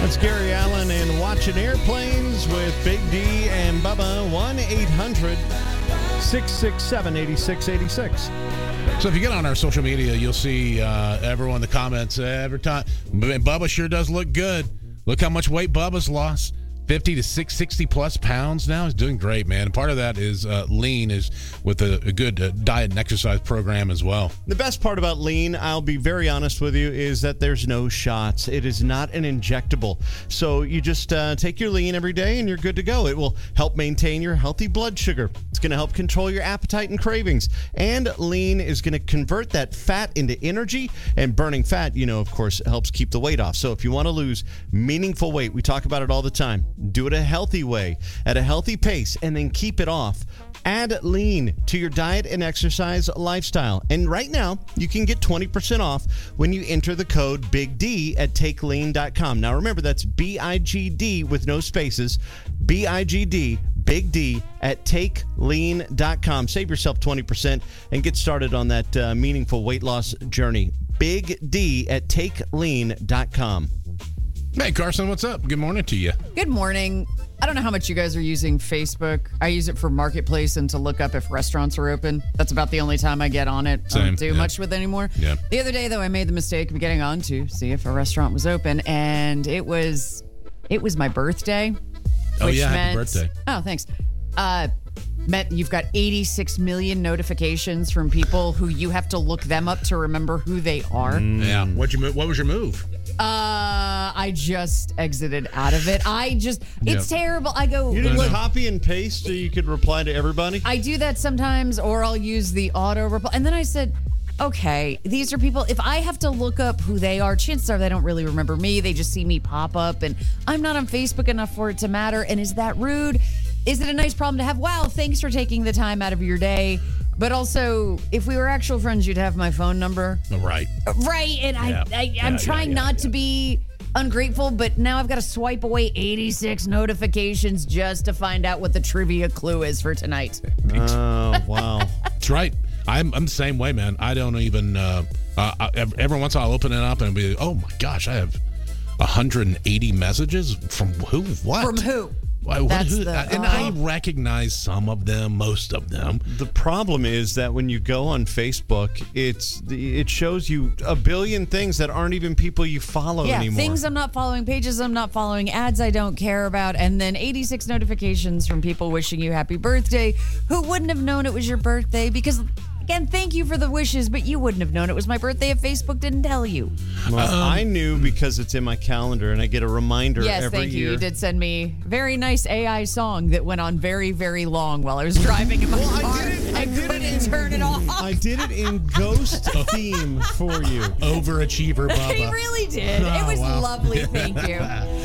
That's Gary Allen and Watching Airplanes with Big D and Bubba. 1-800-667-8686. So if you get on our social media, you'll see everyone in the comments every time. Bubba sure does look good. Look how much weight Bubba's lost. 50 to 60 plus pounds now. He's doing great, man. And part of that is lean, is with a good diet and exercise program as well. The best part about lean, I'll be very honest with you, is that there's no shots. It is not an injectable. So you just take your lean every day and you're good to go. It will help maintain your healthy blood sugar. It's going to help control your appetite and cravings. And lean is going to convert that fat into energy. And burning fat, of course, helps keep the weight off. So if you want to lose meaningful weight, we talk about it all the time. Do it a healthy way, at a healthy pace, and then keep it off. Add lean to your diet and exercise lifestyle. And right now, you can get 20% off when you enter the code BIGD at TakeLean.com. Now remember, that's BIGD with no spaces. BIGD, Big D, at TakeLean.com. Save yourself 20% and get started on that meaningful weight loss journey. Big D at TakeLean.com. Hey, Carson, what's up? Good morning to you. Good morning. I don't know how much you guys are using Facebook. I use it for Marketplace and to look up if restaurants are open. That's about the only time I get on it. I don't do much with it anymore. Yeah. The other day, though, I made the mistake of getting on to see if a restaurant was open, and it was my birthday. Oh, which yeah, meant, happy birthday. Oh, thanks. Meant you've got 86 million notifications from people who you have to look them up to remember who they are. Yeah. What was your move? I just exited out of it. It's terrible. I go, You didn't look, copy and paste so you could reply to everybody? I do that sometimes, or I'll use the auto reply. And then I said, okay, these are people, if I have to look up who they are, chances are they don't really remember me. They just see me pop up, and I'm not on Facebook enough for it to matter. And is that rude? Is it a nice problem to have? Wow, thanks for taking the time out of your day. But also, if we were actual friends, you'd have my phone number. Right. Right, and I'm trying not to be ungrateful, but now I've got to swipe away 86 notifications just to find out what the trivia clue is for tonight. Oh, wow. That's right. I'm the same way, man. I don't even, every once in a while I'll open it up and be, oh my gosh, I have 180 messages from who? What? From who? I recognize some of them, most of them. The problem is that when you go on Facebook, it shows you a billion things that aren't even people you follow anymore. Things I'm not following, pages I'm not following, ads I don't care about, and then 86 notifications from people wishing you happy birthday who wouldn't have known it was your birthday because, again, thank you for the wishes, but you wouldn't have known it was my birthday if Facebook didn't tell you. Well, I knew because it's in my calendar and I get a reminder every year. Yes, thank you. You did send me a very nice AI song that went on very, very long while I was driving in my car. I couldn't turn it off. I did it in ghost theme for you. Overachiever, Bubba. He really did. It was lovely. Thank you.